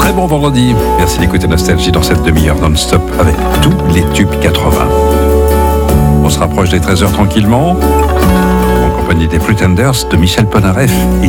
Très bon vendredi. Merci d'écouter Nostalgie dans cette demi-heure non-stop avec tous les tubes 80. On se rapproche des 13h tranquillement, en compagnie des Pretenders de Michel Polnareff et